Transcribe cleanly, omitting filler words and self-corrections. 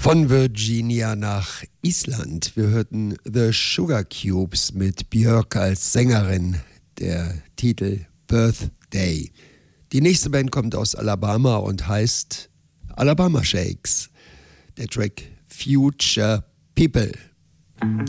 Von Virginia nach Island. Wir hörten The Sugar Cubes mit Björk als Sängerin. Der Titel Birthday. Die nächste Band kommt aus Alabama und heißt Alabama Shakes. Der Track Future People.